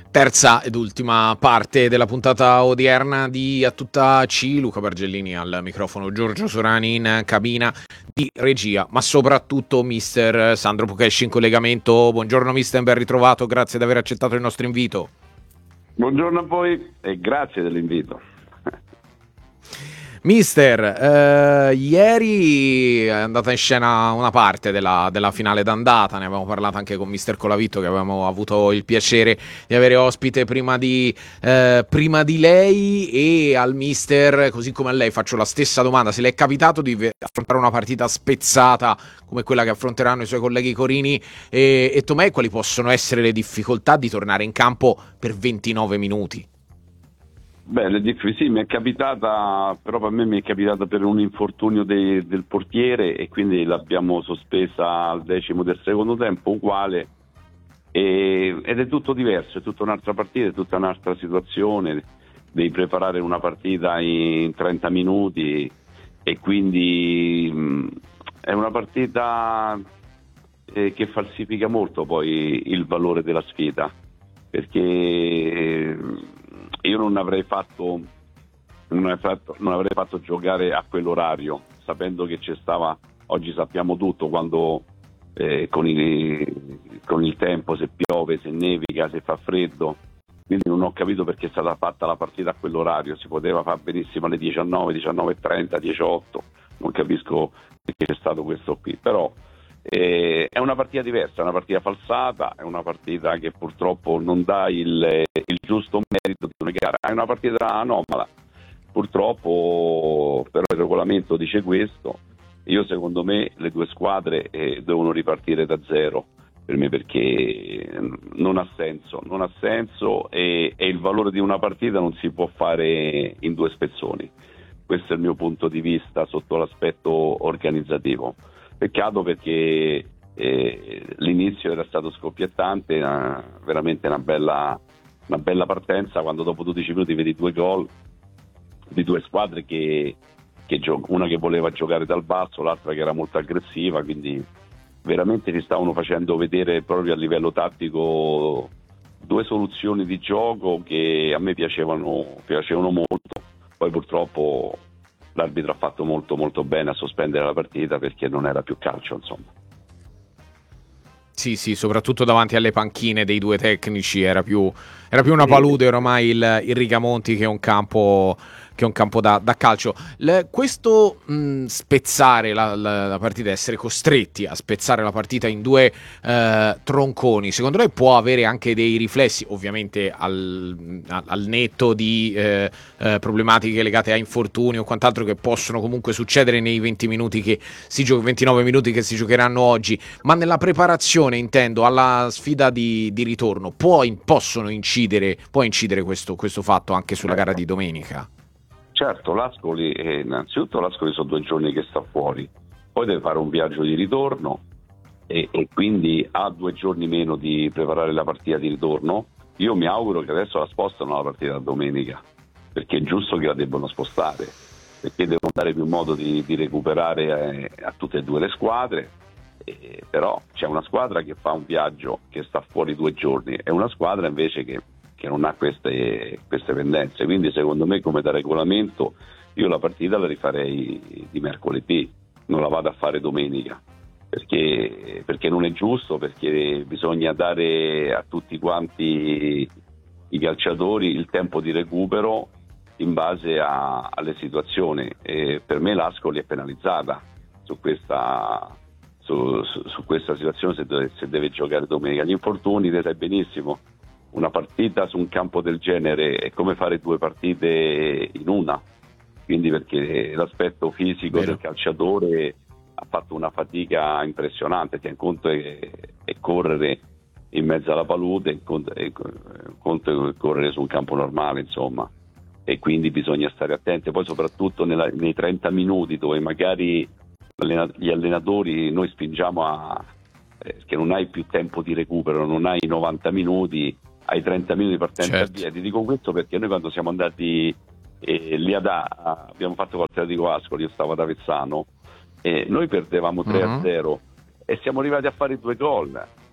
Terza ed ultima parte della puntata odierna di A Tutta C. Luca Bargellini al microfono, Giorgio Sorani in cabina di regia, ma soprattutto mister Sandro Pocesci in collegamento. Buongiorno mister, ben ritrovato, grazie di aver accettato il nostro invito. Buongiorno a voi e grazie dell'invito. Mister, ieri è andata in scena una parte della finale d'andata, ne avevamo parlato anche con mister Colavitto, che avevamo avuto il piacere di avere ospite prima di lei, e al mister, così come a lei, faccio la stessa domanda: se le è capitato di affrontare una partita spezzata come quella che affronteranno i suoi colleghi Corini e Tomè, quali possono essere le difficoltà di tornare in campo per 29 minuti? Beh, sì, mi è capitata, però per me mi è capitata per un infortunio del portiere e quindi l'abbiamo sospesa al 10° del secondo tempo, uguale, ed è tutto diverso, è tutta un'altra partita, è tutta un'altra situazione, devi preparare una partita in 30 minuti e quindi è una partita che falsifica molto poi il valore della sfida, perché io non avrei fatto giocare a quell'orario, sapendo che c'è stava, oggi sappiamo tutto, quando con il tempo, se piove, se nevica, se fa freddo, quindi non ho capito perché è stata fatta la partita a quell'orario, si poteva fare benissimo alle 19, 19:30, 18, non capisco perché c'è stato questo qui, però è una partita diversa, è una partita falsata, è una partita che purtroppo non dà il giusto merito di una gara, è una partita anomala, purtroppo, però il regolamento dice questo. Io, secondo me, le due squadre devono ripartire da zero per me, perché non ha senso e il valore di una partita non si può fare in due spezzoni. Questo è il mio punto di vista sotto l'aspetto organizzativo. Peccato, perché l'inizio era stato scoppiettante, veramente una bella partenza, quando dopo 12 minuti vedi due gol di due squadre una che voleva giocare dal basso, l'altra che era molto aggressiva, quindi veramente si stavano facendo vedere proprio a livello tattico due soluzioni di gioco che a me piacevano molto. Poi purtroppo l'arbitro ha fatto molto molto bene a sospendere la partita, perché non era più calcio, insomma. Sì, soprattutto davanti alle panchine dei due tecnici era più una palude ormai il Rigamonti che è un campo da calcio. Questo spezzare la partita, essere costretti a spezzare la partita in due tronconi, secondo lei può avere anche dei riflessi, ovviamente al netto di problematiche legate a infortuni o quant'altro che possono comunque succedere nei 29 minuti che si giocheranno oggi, ma nella preparazione, intendo, alla sfida di ritorno può incidere questo fatto anche sulla gara di domenica? Certo, innanzitutto l'Ascoli sono 2 giorni che sta fuori, poi deve fare un viaggio di ritorno e quindi ha 2 giorni meno di preparare la partita di ritorno. Io mi auguro che adesso la spostano la partita da domenica, perché è giusto che la debbano spostare, perché devono dare più modo di recuperare a tutte e due le squadre, però c'è una squadra che fa un viaggio che sta fuori 2 giorni e una squadra invece che non ha queste pendenze, quindi secondo me, come da regolamento, io la partita la rifarei di mercoledì, non la vado a fare domenica, perché non è giusto, perché bisogna dare a tutti quanti i calciatori il tempo di recupero in base alle situazioni, e per me l'Ascoli è penalizzata su questa situazione se deve giocare domenica. Gli infortuni, le sai benissimo, una partita su un campo del genere è come fare 2 partite in una, quindi, perché l'aspetto fisico del calciatore ha fatto una fatica impressionante, che un conto è correre in mezzo alla palude, un conto è correre su un campo normale, insomma, e quindi bisogna stare attenti, poi soprattutto nei 30 minuti dove magari gli allenatori, noi spingiamo che non hai più tempo di recupero, non hai 90 minuti, hai 30 minuti di partenza, certo. Via. Ti dico questo perché noi, quando siamo andati lì abbiamo fatto col Atletico Ascoli, io stavo ad Avezzano, e noi perdevamo 3-0 e siamo arrivati a fare 2 gol.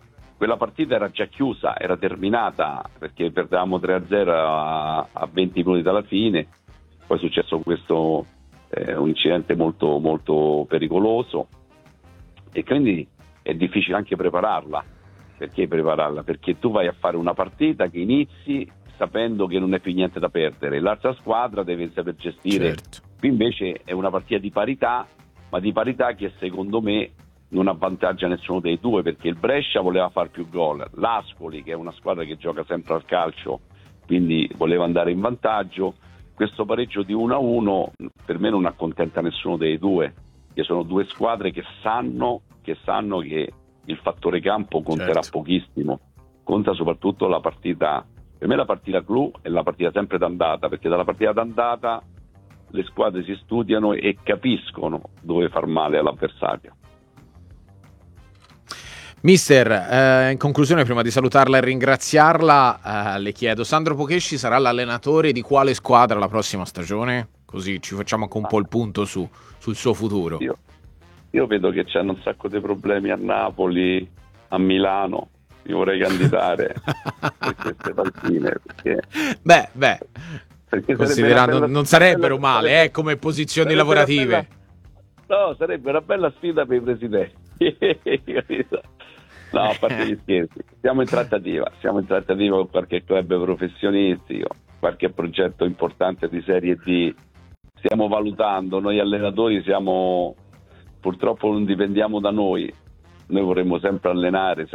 quella partita era già chiusa, era terminata, perché perdevamo 3-0 a 20 minuti dalla fine. Poi è successo questo un incidente molto, molto pericoloso, e quindi è difficile anche prepararla. Perché prepararla? Perché tu vai a fare una partita che inizi sapendo che non è più niente da perdere, l'altra squadra deve saper gestire. Certo. Qui invece è una partita di parità, ma di parità che secondo me non avvantaggia nessuno dei due, perché il Brescia voleva fare più gol, l'Ascoli, che è una squadra che gioca sempre al calcio, quindi voleva andare in vantaggio. Questo pareggio di 1-1 per me non accontenta nessuno dei due, che sono due squadre che sanno che il fattore campo conterà Certo. pochissimo, conta soprattutto la partita. Per me la partita clou è la partita sempre d'andata, perché dalla partita d'andata le squadre si studiano e capiscono dove far male all'avversario. Mister, in conclusione, prima di salutarla e ringraziarla, le chiedo, Sandro Pocesci sarà l'allenatore di quale squadra la prossima stagione? Così ci facciamo anche un po' il punto sul suo futuro. Io vedo che c'hanno un sacco di problemi a Napoli, a Milano. Io vorrei candidare per queste partite, perché considerando non sarebbero male come posizioni lavorative. Sarebbe una bella sfida per i presidenti. No, a parte gli scherzi, siamo in trattativa con qualche club professionistico, qualche progetto importante di Serie D. Stiamo valutando, noi allenatori purtroppo non dipendiamo da noi vorremmo sempre allenare,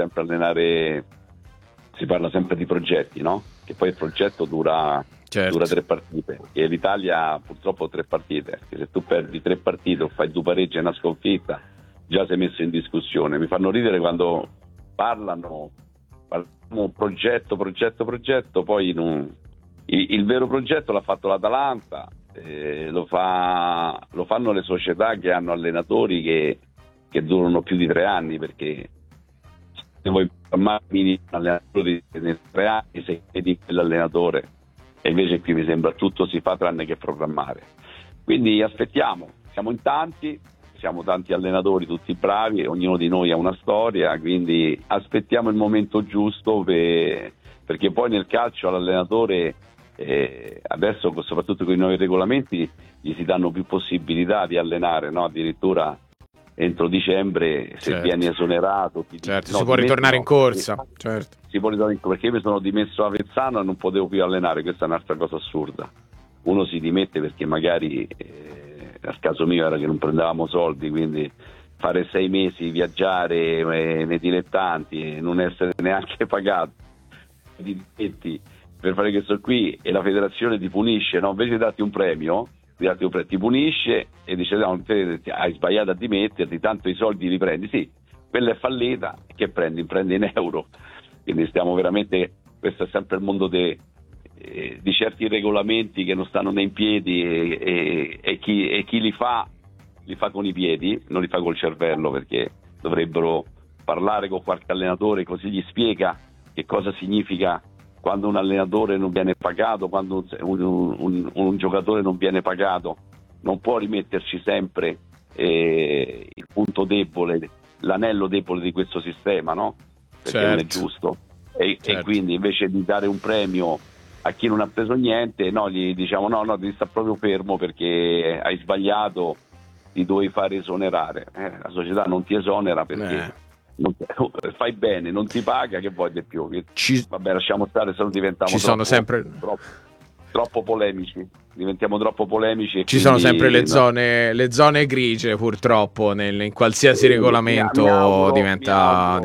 si parla sempre di progetti, no? Che poi il progetto dura 3 partite, e l'Italia purtroppo 3 partite, che se tu perdi 3 partite o fai 2 pareggi e una sconfitta, già sei messo in discussione. Mi fanno ridere quando parliamo progetto, poi il vero progetto l'ha fatto l'Atalanta, lo fanno le società che hanno allenatori che durano più di 3 anni, perché se vuoi formare allenatori nei 3 anni sei di quell'allenatore, e invece qui mi sembra tutto si fa tranne che programmare. Quindi aspettiamo, siamo tanti allenatori, tutti bravi, ognuno di noi ha una storia, quindi aspettiamo il momento giusto, perché poi nel calcio all'allenatore adesso soprattutto con i nuovi regolamenti gli si danno più possibilità di allenare, no? Addirittura entro dicembre, se vieni esonerato si può ritornare in corsa, certo. Si può ritornare in corsa, perché io mi sono dimesso a Avezzano e non potevo più allenare. Questa è un'altra cosa assurda. Uno si dimette perché magari nel caso mio era che non prendevamo soldi, quindi fare 6 mesi, viaggiare nei dilettanti e non essere neanche pagato, ti dimetti per fare questo qui, e la federazione ti punisce, no? Invece di darti un premio, ti punisce e dice no, te hai sbagliato a dimetterti, tanto i soldi li prendi. Sì, quella è fallita, che prendi in euro. Quindi stiamo veramente, questo è sempre il mondo di certi regolamenti che non stanno né in piedi, e chi li fa con i piedi, non li fa col cervello, perché dovrebbero parlare con qualche allenatore, così gli spiega che cosa significa quando un allenatore non viene pagato, quando un giocatore non viene pagato. Non può rimetterci sempre il punto debole, l'anello debole di questo sistema, no? Perché non è giusto. E quindi invece di dare un premio a chi non ha preso niente, no, gli diciamo no, devi stare proprio fermo perché hai sbagliato, ti dovevi fare esonerare. La società non ti esonera perché fai bene, non ti paga, che vuoi di più? Vabbè, lasciamo stare, se non diventiamo troppo polemici. Diventiamo troppo polemici. Ci sono sempre le zone grigie, purtroppo, in qualsiasi regolamento diventa.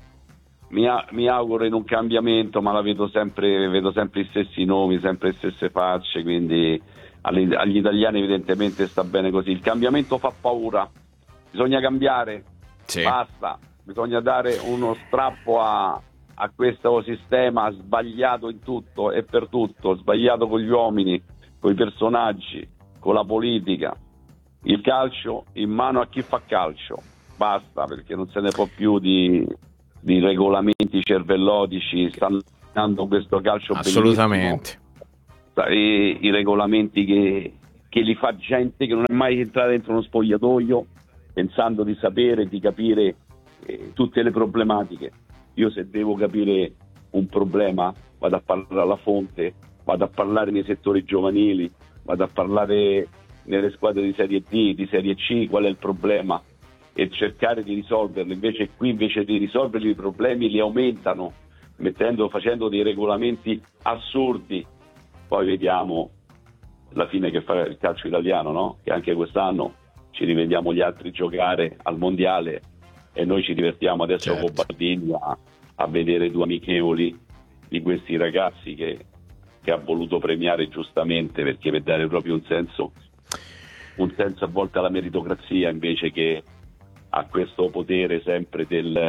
Mi auguro in un cambiamento, ma vedo sempre gli stessi nomi, sempre le stesse facce, quindi agli italiani evidentemente sta bene così. Il cambiamento fa paura, bisogna cambiare, basta. Bisogna dare uno strappo a questo sistema sbagliato in tutto e per tutto, sbagliato con gli uomini, con i personaggi, con la politica. Il calcio in mano a chi fa calcio, basta, perché non se ne può più di regolamenti cervellotici. Stanno dando questo calcio assolutamente bellissimo. I regolamenti che li fa gente che non è mai entrata dentro uno spogliatoio pensando di sapere, di capire tutte le problematiche. Io se devo capire un problema vado a parlare alla fonte, vado a parlare nei settori giovanili, vado a parlare nelle squadre di Serie D, di Serie C, qual è il problema, e cercare di risolverlo. Invece qui, invece di risolvere i problemi, li aumentano, facendo dei regolamenti assurdi. Poi vediamo la fine che fa il calcio italiano, no? Che anche quest'anno ci rivediamo gli altri giocare al mondiale e noi ci divertiamo adesso con Baldini a vedere 2 amichevoli di questi ragazzi che ha voluto premiare giustamente, perché per dare proprio un senso a volte alla meritocrazia, invece che a questo potere sempre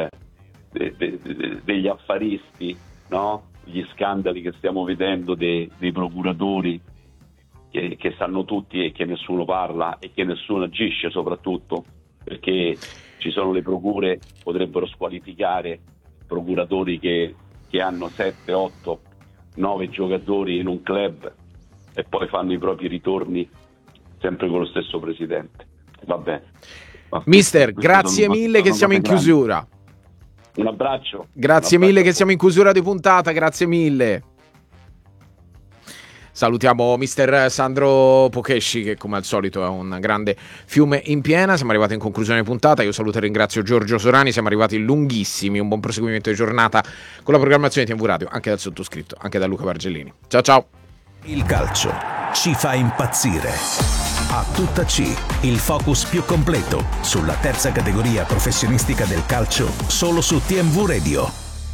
degli affaristi, no? Gli scandali che stiamo vedendo dei procuratori che sanno tutti e che nessuno parla e che nessuno agisce, soprattutto perché ci sono le procure, potrebbero squalificare procuratori che hanno 7, 8, 9 giocatori in un club e poi fanno i propri ritorni sempre con lo stesso presidente. Va bene. Mister, grazie mille che siamo in chiusura. Un abbraccio. Grazie mille che siamo in chiusura di puntata, grazie mille. Salutiamo mister Sandro Pocesci, che come al solito è un grande fiume in piena. Siamo arrivati in conclusione di puntata. Io saluto e ringrazio Giorgio Sorani. Siamo arrivati lunghissimi. Un buon proseguimento di giornata con la programmazione di TMV Radio, anche dal sottoscritto, anche da Luca Bargellini. Ciao ciao. Il calcio ci fa impazzire. A tutta C, il focus più completo sulla terza categoria professionistica del calcio, solo su TMV Radio.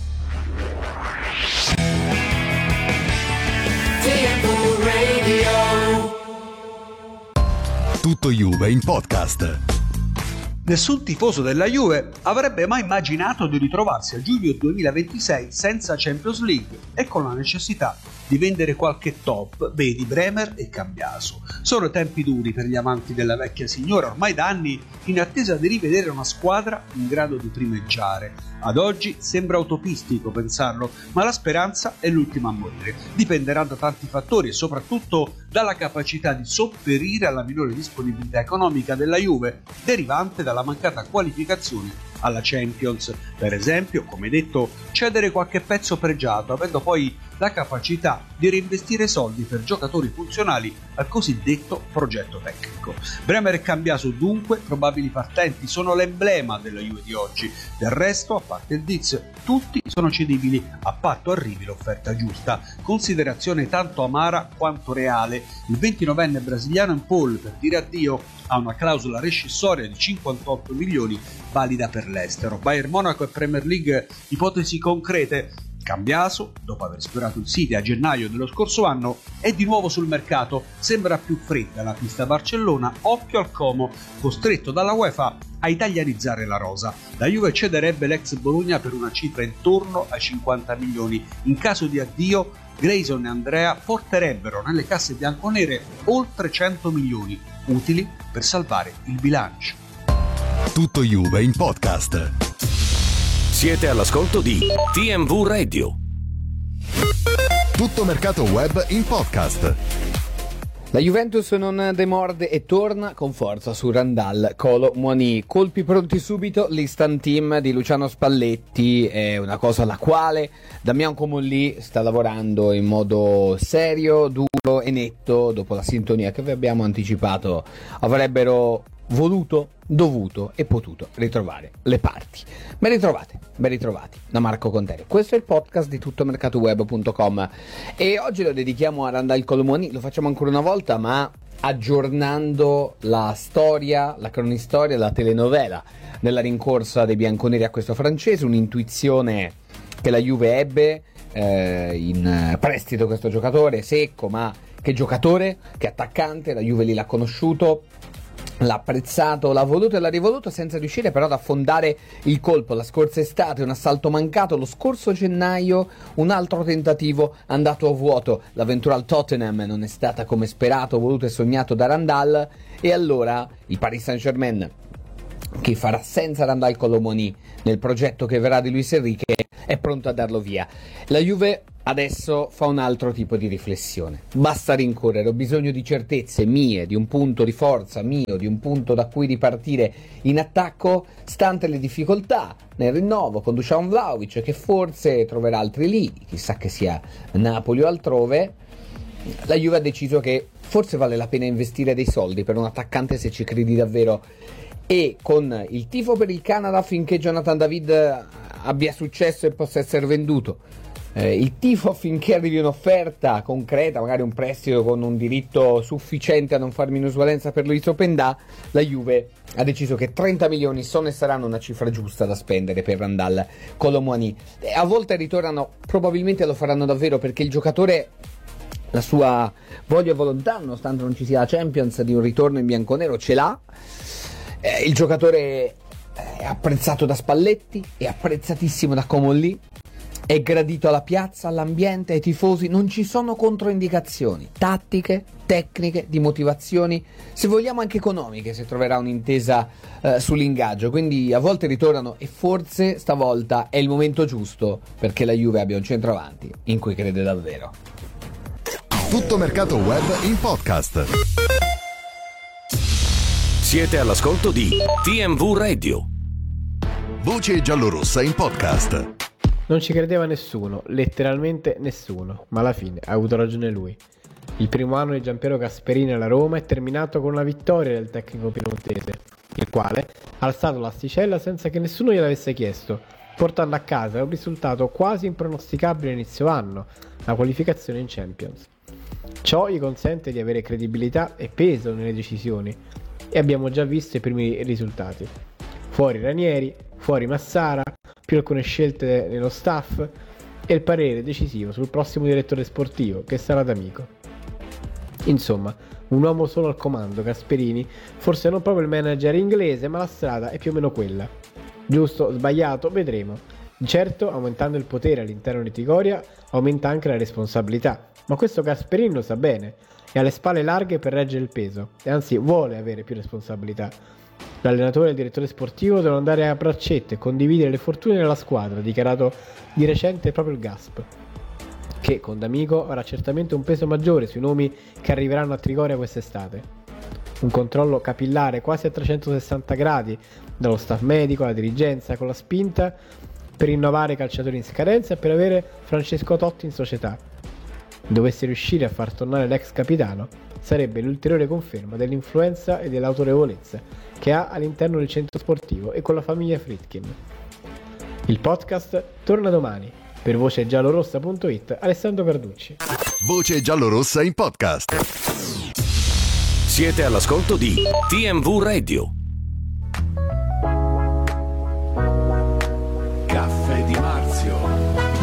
Tutto Juve in podcast. Nessun tifoso della Juve avrebbe mai immaginato di ritrovarsi a giugno 2026 senza Champions League e con la necessità di vendere qualche top, vedi Bremer e Cambiaso. Sono tempi duri per gli amanti della vecchia signora, ormai da anni in attesa di rivedere una squadra in grado di primeggiare. Ad oggi sembra utopistico pensarlo, ma la speranza è l'ultima a morire. Dipenderà da tanti fattori e soprattutto dalla capacità di sopperire alla minore disponibilità economica della Juve, derivante dalla mancata qualificazione alla Champions. Per esempio, come detto, cedere qualche pezzo pregiato, avendo poi la capacità di reinvestire soldi per giocatori funzionali al cosiddetto progetto tecnico. Bremer e Cambiaso dunque, probabili partenti, sono l'emblema della Juve di oggi. Del resto, a parte il Diz, tutti sono cedibili a patto arrivi l'offerta giusta, considerazione tanto amara quanto reale. Il 29enne brasiliano in pole per dire addio a una clausola rescissoria di 58 milioni valida per l'estero. Bayern Monaco e Premier League, ipotesi concrete. Cambiaso, dopo aver sfiorato il City a gennaio dello scorso anno, è di nuovo sul mercato. Sembra più fredda la pista Barcellona, occhio al Como, costretto dalla UEFA a italianizzare la rosa. La Juve cederebbe l'ex Bologna per una cifra intorno ai 50 milioni. In caso di addio, Grayson e Andrea porterebbero nelle casse bianconere oltre 100 milioni, utili per salvare il bilancio. Tutto Juve in podcast. Siete all'ascolto di TMV Radio. Tutto mercato web in podcast. La Juventus non demorde e torna con forza su Randal Kolo Muani. Colpi pronti subito, l'instant team di Luciano Spalletti è una cosa alla quale Damian Comolli sta lavorando in modo serio, duro e netto dopo la sintonia che vi abbiamo anticipato. Avrebbero voluto, dovuto e potuto ritrovare le parti. Ben ritrovati da Marco Conteri. Questo è il podcast di tuttomercatoweb.com e oggi lo dedichiamo a Randal Kolo Muani. Lo facciamo ancora una volta, ma aggiornando la storia, la cronistoria, la telenovela della rincorsa dei bianconeri a questo francese, un'intuizione che la Juve ebbe in prestito questo giocatore secco, ma che giocatore, che attaccante. La Juve lì l'ha conosciuto, l'ha apprezzato, l'ha voluto e l'ha rivoluto senza riuscire però ad affondare il colpo. La scorsa estate un assalto mancato, lo scorso gennaio un altro tentativo andato a vuoto. L'avventura al Tottenham non è stata come sperato, voluto e sognato da Randal, e allora il Paris Saint-Germain, che farà senza Randal Kolo Muani nel progetto che verrà di Luis Enrique, è pronto a darlo via. La Juve adesso fa un altro tipo di riflessione. Basta rincorrere, ho bisogno di certezze mie, di un punto di forza mio, di un punto da cui ripartire in attacco, stante le difficoltà nel rinnovo con Dusan Vlahovic, che forse troverà altri lì, chissà che sia Napoli o altrove. La Juve ha deciso che forse vale la pena investire dei soldi per un attaccante se ci credi davvero, e con il tifo per il Canada finché Jonathan David abbia successo e possa essere venduto, il tifo finché arrivi un'offerta concreta, magari un prestito con un diritto sufficiente a non far minusvalenza per Luis Openda, la Juve ha deciso che 30 milioni sono e saranno una cifra giusta da spendere per Randal Kolo Muani. A volte ritornano, probabilmente lo faranno davvero, perché il giocatore, la sua voglia e volontà, nonostante non ci sia la Champions, di un ritorno in bianconero ce l'ha. Il giocatore è apprezzato da Spalletti, è apprezzatissimo da Comolli, è gradito alla piazza, all'ambiente, ai tifosi. Non ci sono controindicazioni tattiche, tecniche, di motivazioni, se vogliamo anche economiche, se troverà un'intesa sull'ingaggio. Quindi a volte ritornano, e forse stavolta è il momento giusto perché la Juve abbia un centravanti in cui crede davvero. Tutto mercato web in podcast. Siete all'ascolto di TMV Radio. Voce giallorossa in podcast. Non ci credeva nessuno, letteralmente nessuno, ma alla fine ha avuto ragione lui. Il primo anno di Gianpiero Gasperini alla Roma è terminato con una vittoria del tecnico piemontese, il quale ha alzato l'asticella senza che nessuno gliel'avesse chiesto, portando a casa un risultato quasi impronosticabile inizio anno, la qualificazione in Champions. Ciò gli consente di avere credibilità e peso nelle decisioni, e abbiamo già visto i primi risultati. Fuori Ranieri, fuori Massara, più alcune scelte nello staff e il parere decisivo sul prossimo direttore sportivo, che sarà D'Amico. Insomma, un uomo solo al comando, Gasperini, forse non proprio il manager inglese, ma la strada è più o meno quella. Giusto, sbagliato, vedremo. Di certo, aumentando il potere all'interno di Trigoria, aumenta anche la responsabilità, ma questo Gasperini lo sa bene, e ha le spalle larghe per reggere il peso, e anzi vuole avere più responsabilità. L'allenatore e il direttore sportivo devono andare a braccetto e condividere le fortune della squadra, ha dichiarato di recente proprio il Gasp, che con D'Amico avrà certamente un peso maggiore sui nomi che arriveranno a Trigoria quest'estate. Un controllo capillare quasi a 360 gradi, dallo staff medico alla dirigenza, con la spinta per innovare i calciatori in scadenza e per avere Francesco Totti in società. Dovesse riuscire a far tornare l'ex capitano, sarebbe l'ulteriore conferma dell'influenza e dell'autorevolezza che ha all'interno del centro sportivo e con la famiglia Friedkin. Il podcast torna domani. Per vocegiallorossa.it, Alessandro Carducci. Voce giallorossa in podcast. Siete all'ascolto di TMV Radio. Caffè di Marzio.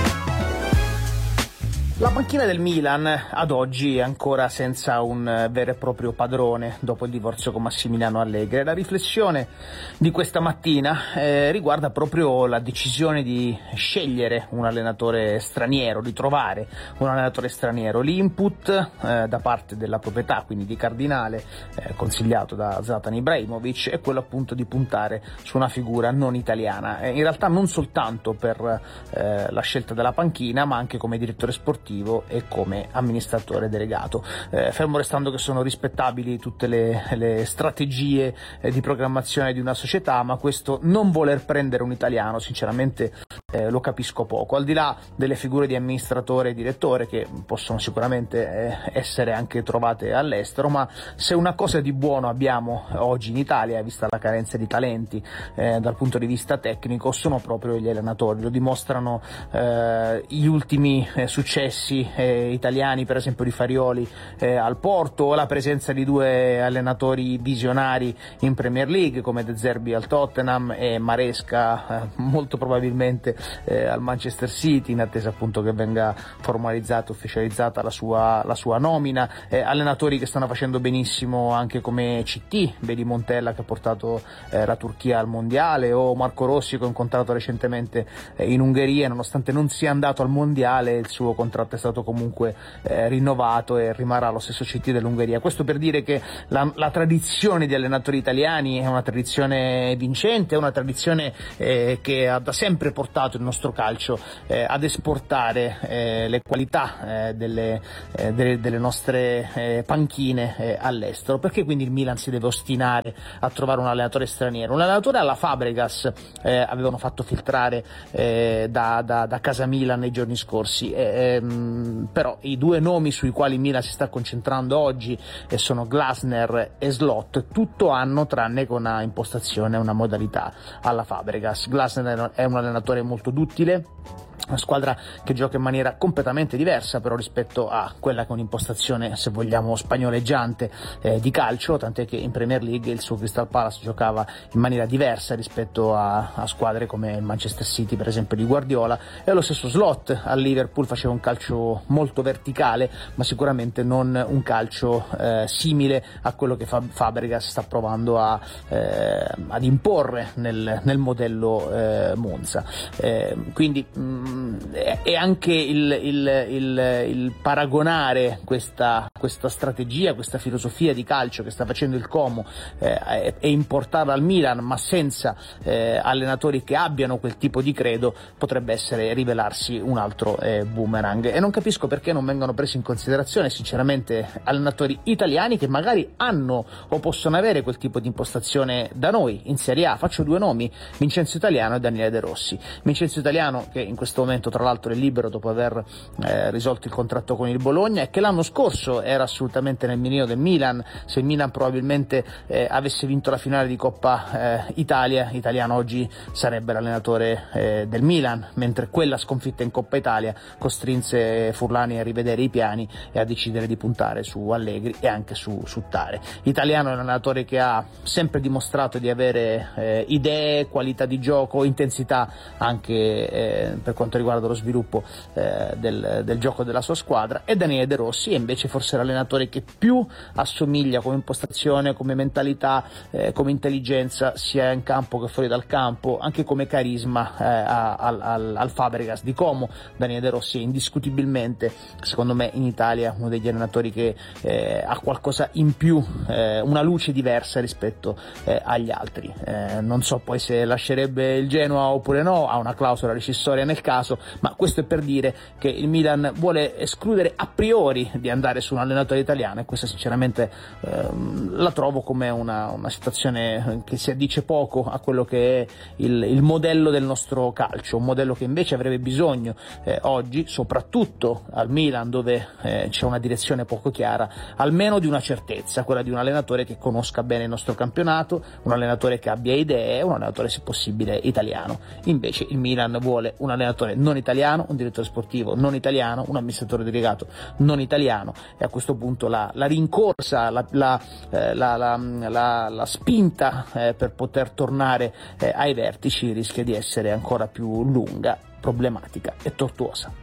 La panchina del Milan ad oggi è ancora senza un vero e proprio padrone dopo il divorzio con Massimiliano Allegri. La riflessione di questa mattina riguarda proprio la decisione di scegliere un allenatore straniero, di trovare un allenatore straniero. L'input da parte della proprietà, quindi di Cardinale, consigliato da Zlatan Ibrahimovic, è quello appunto di puntare su una figura non italiana. In realtà non soltanto per la scelta della panchina, ma anche come direttore sportivo e come amministratore delegato, fermo restando che sono rispettabili tutte le strategie di programmazione di una società, ma questo non voler prendere un italiano sinceramente lo capisco poco, al di là delle figure di amministratore e direttore che possono sicuramente essere anche trovate all'estero, ma se una cosa di buono abbiamo oggi in Italia, vista la carenza di talenti dal punto di vista tecnico, sono proprio gli allenatori. Lo dimostrano gli ultimi successi italiani, per esempio di Farioli al Porto, o la presenza di due allenatori visionari in Premier League come De Zerbi al Tottenham e Maresca molto probabilmente al Manchester City, in attesa appunto che venga formalizzata, ufficializzata la sua nomina, allenatori che stanno facendo benissimo anche come CT, vedi Montella che ha portato la Turchia al mondiale, o Marco Rossi che ho incontrato recentemente in Ungheria, nonostante non sia andato al mondiale il suo contratto contratto è stato comunque rinnovato e rimarrà allo stesso CT dell'Ungheria. Questo per dire che la tradizione di allenatori italiani è una tradizione vincente, è una tradizione che ha da sempre portato il nostro calcio ad esportare le qualità delle nostre panchine all'estero. Perché quindi il Milan si deve ostinare a trovare un allenatore straniero? Un allenatore alla Fabregas avevano fatto filtrare da casa Milan nei giorni scorsi, però i due nomi sui quali Milan si sta concentrando oggi sono Glasner e Slot, tutto hanno tranne che una impostazione, una modalità alla Fabregas. Glasner è un allenatore molto duttile, una squadra che gioca in maniera completamente diversa però rispetto a quella che è un'impostazione, se vogliamo, spagnoleggiante di calcio, tant'è che in Premier League il suo Crystal Palace giocava in maniera diversa rispetto a squadre come il Manchester City, per esempio, di Guardiola. E lo stesso Slot al Liverpool faceva un calcio molto verticale, ma sicuramente non un calcio simile a quello che Fabregas sta provando ad imporre nel modello Monza. Quindi e anche il paragonare questa strategia, questa filosofia di calcio che sta facendo il Como e importarla al Milan, ma senza allenatori che abbiano quel tipo di credo, potrebbe rivelarsi un altro boomerang. E non capisco perché non vengano presi in considerazione sinceramente allenatori italiani che magari hanno o possono avere quel tipo di impostazione da noi in Serie A. Faccio due nomi: Vincenzo Italiano e Daniele De Rossi. Vincenzo Italiano, che in questo momento tra l'altro è libero dopo aver risolto il contratto con il Bologna, e che l'anno scorso era assolutamente nel mirino del Milan. Se il Milan probabilmente avesse vinto la finale di Coppa Italia, Italiano oggi sarebbe l'allenatore del Milan, mentre quella sconfitta in Coppa Italia costrinse Furlani a rivedere i piani e a decidere di puntare su Allegri e anche su Tare. Italiano è un allenatore che ha sempre dimostrato di avere idee, qualità di gioco, intensità anche per quanto riguarda lo sviluppo del gioco della sua squadra. E Daniele De Rossi è invece forse l'allenatore che più assomiglia come impostazione, come mentalità, come intelligenza, sia in campo che fuori dal campo, anche come carisma al Fabregas di Como. Daniele De Rossi è indiscutibilmente, secondo me, in Italia uno degli allenatori che ha qualcosa in più, una luce diversa rispetto agli altri. Non so poi se lascerebbe il Genoa oppure no, ha una clausola rescissoria nel caso, ma questo è per dire che il Milan vuole escludere a priori di andare su un allenatore italiano, e questa sinceramente la trovo come una situazione che si addice poco a quello che è il modello del nostro calcio, un modello che invece avrebbe bisogno oggi, soprattutto al Milan dove c'è una direzione poco chiara, almeno di una certezza, quella di un allenatore che conosca bene il nostro campionato, un allenatore che abbia idee, un allenatore se possibile italiano. Invece il Milan vuole un allenatore non italiano, un direttore sportivo non italiano, un amministratore delegato non italiano, e a questo punto la rincorsa, la spinta per poter tornare ai vertici rischia di essere ancora più lunga, problematica e tortuosa.